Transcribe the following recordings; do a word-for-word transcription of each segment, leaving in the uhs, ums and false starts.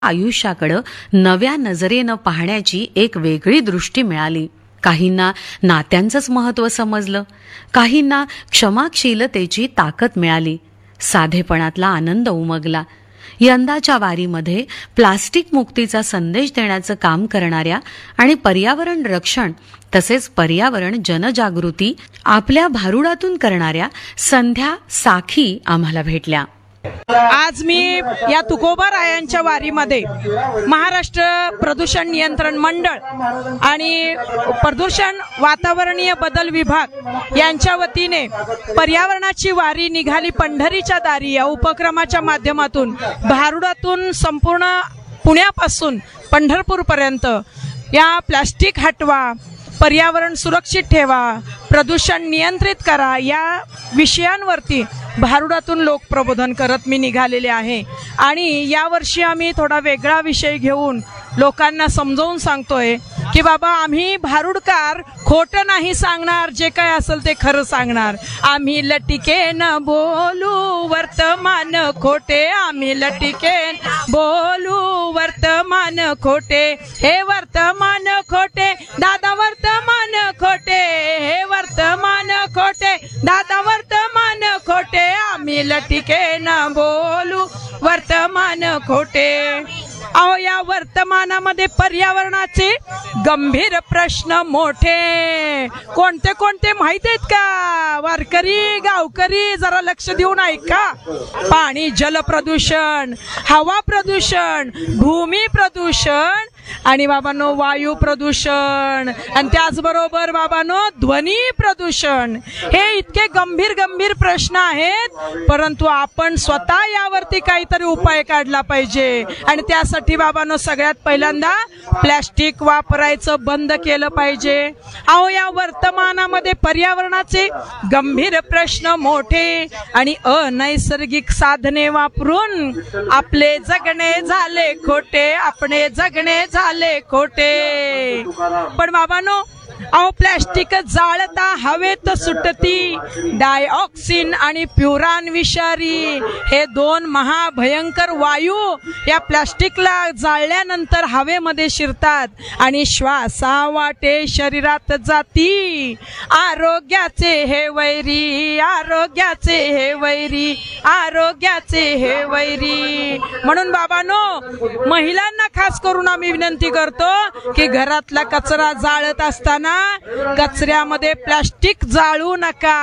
आयुष्याकडं नव्या नजरेनं पाहण्याची एक वेगळी दृष्टी मिळाली. काहींना नात्यांचंच महत्त्व समजलं, काहींना क्षमाशीलतेची ताकद मिळाली, साधेपणातला आनंद उमगला. यंदाच्या वारीमध्ये प्लास्टिक मुक्तीचा संदेश देण्याचं काम करणाऱ्या आणि पर्यावरण रक्षण तसेच पर्यावरण जनजागृती आपल्या भारुडातून करणाऱ्या संध्या साखी आम्हाला भेटल्या. आज मी या तुकोबारायांच्या वारीमध्ये महाराष्ट्र प्रदूषण नियंत्रण मंडळ आणि प्रदूषण वातावरणीय बदल विभाग यांच्या वतीने पर्यावरणाची वारी निघाली पंढरीच्या दारी या उपक्रमाच्या माध्यमातून भारुडातून संपूर्ण पुण्यापासून पंढरपूरपर्यंत या प्लास्टिक हटवा, पर्यावरण सुरक्षित ठेवा, प्रदूषण नियंत्रित करा या विषयांवरती भारुडातून लोकप्रबोधन करत मी निघालेले आहे. आणि यावर्षी आम्ही थोडा वेगळा विषय घेऊन लोकांना समजावून सांगतोय की बाबा आम्ही भारुडकार खोटं नाही सांगणार, जे काय असेल ते खरं सांगणार. आम्ही लटिकेन बोलू वर्तमान खोटे, आम्ही लटिकेन बोलू वर्तमान खोटे, हे वर्तमान खोटे दादा वर्तमान खोटे, हे वर्तमान खोटे दादा वर्तमान खोटे, आम्ही लटिकेन बोलू वर्तमान खोटे. अहो या वर्तमानामध्ये पर्यावरणाचे गंभीर प्रश्न मोठे कोणते कोणते माहित आहेत का? वारकरी गावकरी जरा लक्ष देऊन ऐका. पाणी जल प्रदूषण, हवा प्रदूषण, भूमी प्रदूषण आणि बाबांनो वायू प्रदूषण आणि त्याचबरोबर बाबांनो ध्वनी प्रदूषण. हे इतके गंभीर गंभीर प्रश्न आहेत, परंतु आपण स्वतः यावरती काहीतरी उपाय काढला पाहिजे. आणि त्यासाठी बाबांनो सगळ्यात पहिल्यांदा प्लॅस्टिक वापरायचं बंद केलं पाहिजे. अहो या वर्तमानामध्ये पर्यावरणाचे गंभीर प्रश्न मोठे आणि अनैसर्गिक साधने वापरून आपले जगणे झाले खोटे, आपले जगणे झाले खोटे. पण बाबांनो अहो प्लॅस्टिक जाळता हवेत सुटती डायऑक्सिन आणि प्युरान विषारी, हे दोन महाभयंकर वायू या प्लॅस्टिकला जाळल्यानंतर हवेमध्ये शिरतात आणि श्वासा वाटे शरीरात जाती. आरोग्याचे हे वैरी, आरोग्याचे हे वैरी, आरोग्याचे हे वैरी. म्हणून बाबांनो महिलांना खास करून आम्ही विनंती करतो की घरातला कचरा जाळत असताना कचऱ्यामध्ये प्लास्टिक जाळू नका.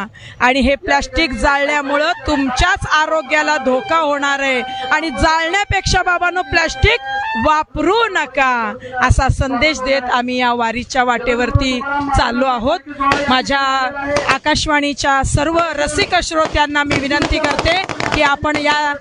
आणि हे प्लास्टिक जाळल्यामुळं तुमच्याच आरोग्याला धोका होणार आहे. आणि जाळण्यापेक्षा बाबांनो प्लास्टिक वापरू नका असा संदेश देत आम्ही या वारीच्या वाटेवरती चाललो आहोत. माझ्या आकाशवाणीच्या सर्व रसिक श्रोत्यांना मी विनंती करते की आपण या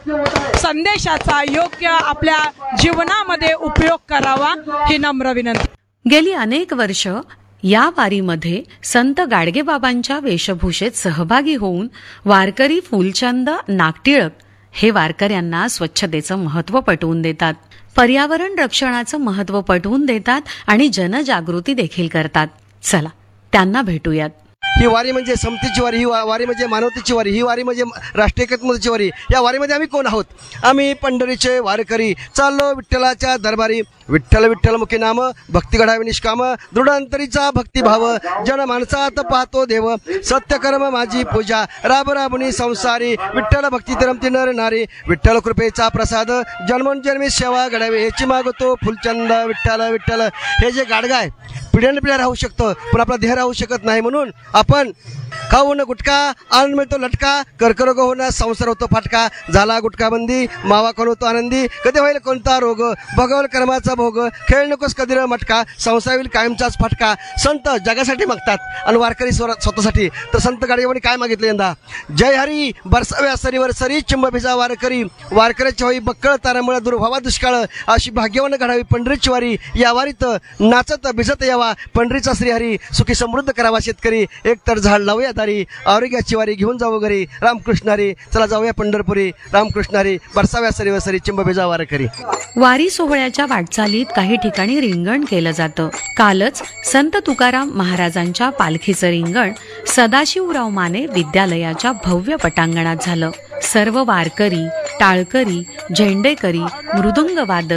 संदेशाचा योग्य आपल्या जीवनामध्ये उपयोग करावा ही नम्र विनंती. गेली अनेक वर्ष या वारीमध्ये संत गाडगेबाबांच्या वेशभूषेत सहभागी होऊन वारकरी फुलचंद नागटिळक हे वारकऱ्यांना स्वच्छतेचं महत्त्व पटवून देतात, पर्यावरण रक्षणाचं महत्त्व पटवून देतात आणि जनजागृती देखील करतात. चला त्यांना भेटूयात. ही वारी म्हणजे समतेची वारी, ही वारी म्हणजे मानवतेची वारी, ही वारी म्हणजे राष्ट्रीय एकात्मतेची वारी. या वारीमध्ये आम्ही कोण आहोत? आम्ही पंढरीचे वारकरी चाललो विठ्ठलाच्या दरबारी. विठ्ठल विठ्ठल मुखी नाम, भक्ती घडावी निष्काम, दृढ अंतरीचा भक्तिभाव, जन माणसात पाहतो देव, सत्यकर्म माझी पूजा, राब राबुनी संसारी, विठ्ठल भक्ती रमती नर नारी, विठ्ठल कृपेचा प्रसाद, जन्मोजन्मी सेवा घडावी, ह्याची मागतो फुलचंद विठ्ठल विठ्ठल. हे जे गाडगा आहे पिढ्यान पिढ्या राहू शकतं, पण आपला देह राहू शकत नाही. म्हणून आपण खाऊन गुटखा, आनंद मिळतो लटका, कर्करोग होणं संसार होतो फाटका, झाला गुटखा बंदी, मावा कोण होतो आनंदी, कधी होईल कोणता रोग, भगवल कर्माचा भोग, खेळ नकोस कधी र मटका, संसार होईल कायमचाच फटका. संत जगासाठी मागतात आणि वारकरी स्वतःसाठी. तर संत गाडगेबाबांनी काय मागितलं यंदा? जय हरी बरसाव्या सरीवर सरी, चिंब भिजा वारकरी, वारकऱ्याची होई बक्कळ तारामुळे दुर्भावा दुष्काळ, अशी भाग्यवान घडावी पंढरीची वारी. या वारीत नाचत भिजत यावा पंढरीचा श्रीहरी, सुखी समृद्ध करावा शेतकरी, एक तर झाड लावूया दारी, आरोग्याची वारी घेऊन जाऊ घरी, रामकृष्णारी चला जाऊया पंढरपुरी, रामकृष्णारी बरसाव्या सरीवर सरी, चिंब भिजा वारकरी. वारी सोहळ्याच्या वाटचालीत काही ठिकाणी रिंगण केलं जातं. कालच संत तुकाराम महाराजांच्या पालखीचं रिंगण सदाशिवराव माने विद्यालयाच्या भव्य पटांगणात झालं. सर्व वारकरी टाळकरी झेंडेकरी मृदुंगवादक